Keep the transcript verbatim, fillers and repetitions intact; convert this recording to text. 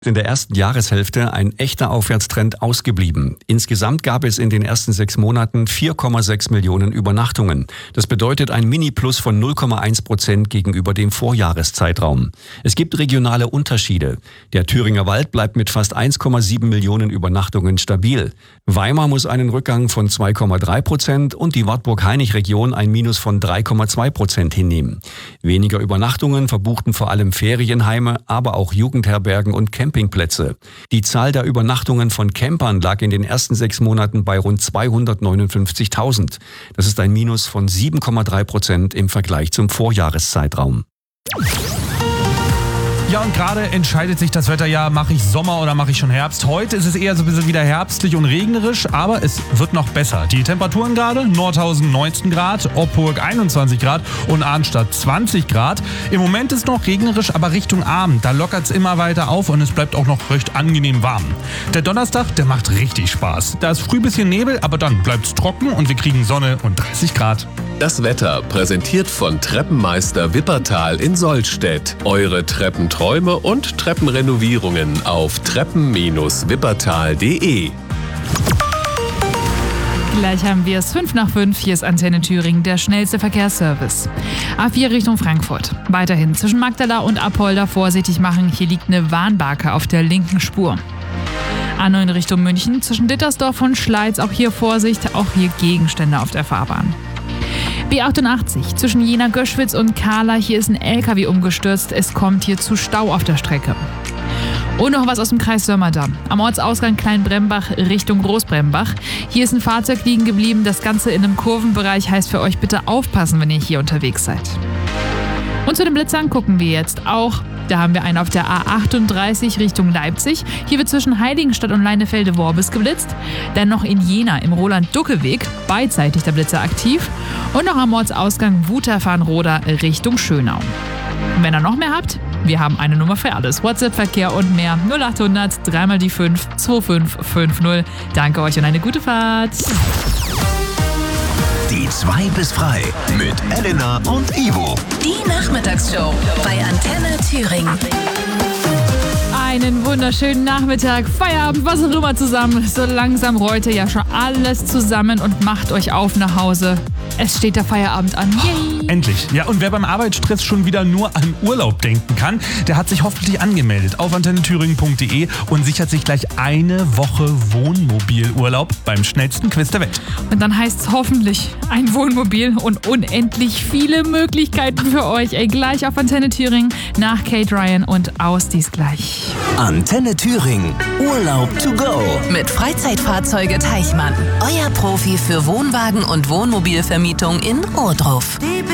In der ersten Jahreshälfte ein echter Aufwärtstrend ausgeblieben. Insgesamt gab es in den ersten sechs Monaten vier Komma sechs Millionen Übernachtungen. Das bedeutet ein Mini-Plus von null Komma eins Prozent gegenüber dem Vorjahreszeitraum. Es gibt regionale Unterschiede. Der Thüringer Wald bleibt mit fast eins Komma sieben Millionen Übernachtungen stabil. Weimar muss einen Rückgang von zwei Komma drei Prozent und die Wartburg-Hainich-Region ein Minus von drei Komma zwei Prozent hinnehmen. Weniger Übernachtungen verbuchten vor allem Ferienheime, aber auch Jugendherbergen und Campingplätze. Die Zahl der Übernachtungen von Campern lag in den ersten sechs Monaten bei rund zweihundertneunundfünfzigtausend. Das ist ein Minus von sieben Komma drei Prozent im Vergleich zum Vorjahreszeitraum. Ja, und gerade entscheidet sich das Wetter ja, mache ich Sommer oder mache ich schon Herbst. Heute ist es eher so ein bisschen wieder herbstlich und regnerisch, aber es wird noch besser. Die Temperaturen gerade, Nordhausen neunzehn Grad, Oppurg einundzwanzig Grad und Arnstadt zwanzig Grad. Im Moment ist noch regnerisch, aber Richtung Abend, da lockert es immer weiter auf und es bleibt auch noch recht angenehm warm. Der Donnerstag, der macht richtig Spaß. Da ist früh ein bisschen Nebel, aber dann bleibt es trocken und wir kriegen Sonne und dreißig Grad. Das Wetter präsentiert von Treppenmeister Wippertal in Sollstedt. Eure Treppenträume und Treppenrenovierungen auf treppen Bindestrich wippertal punkt de. Gleich haben wir es fünf nach fünf. Hier ist Antenne Thüringen, der schnellste Verkehrsservice. A vier Richtung Frankfurt. Weiterhin zwischen Magdala und Apolda vorsichtig machen. Hier liegt eine Warnbarke auf der linken Spur. A neun Richtung München zwischen Dittersdorf und Schleiz. Auch hier Vorsicht, auch hier Gegenstände auf der Fahrbahn. B achtundachtzig zwischen Jena-Göschwitz und Kahla. Hier ist ein L K W umgestürzt. Es kommt hier zu Stau auf der Strecke. Und noch was aus dem Kreis Sömmerda. Am Ortsausgang Kleinbrembach Richtung Großbrembach. Hier ist ein Fahrzeug liegen geblieben. Das Ganze in einem Kurvenbereich, heißt für euch bitte aufpassen, wenn ihr hier unterwegs seid. Und zu den Blitzern gucken wir jetzt auch. Da haben wir einen auf der A achtunddreißig Richtung Leipzig. Hier wird zwischen Heiligenstadt und Leinefelde-Worbis geblitzt. Dann noch in Jena im Roland-Ducke-Weg, beidseitig der Blitzer aktiv. Und noch am Ortsausgang Wuterfahren-Roda Richtung Schönau. Und wenn ihr noch mehr habt, wir haben eine Nummer für alles. WhatsApp-Verkehr und mehr. null achthundert drei mal die fünf zwei fünf fünf null. Danke euch und eine gute Fahrt. Die zwei bis frei mit Elena und Ivo. Die Nachmittagsshow bei Antenne Thüringen. Einen wunderschönen Nachmittag, Feierabend, was auch immer zusammen. So langsam rollt ihr ja schon alles zusammen und macht euch auf nach Hause. Es steht der Feierabend an. Yay. Endlich. Ja, und wer beim Arbeitsstress schon wieder nur an Urlaub denken kann, der hat sich hoffentlich angemeldet auf antenne thüringen punkt de und sichert sich gleich eine Woche Wohnmobilurlaub beim schnellsten Quiz der Welt. Und dann heißt es hoffentlich ein Wohnmobil und unendlich viele Möglichkeiten für euch. Ey, gleich auf Antenne Thüringen nach Kate Ryan und aus dies gleich. Antenne Thüringen. Urlaub to go. Mit Freizeitfahrzeuge Teichmann. Euer Profi für Wohnwagen und Wohnmobilvermietung in Ohrdruf.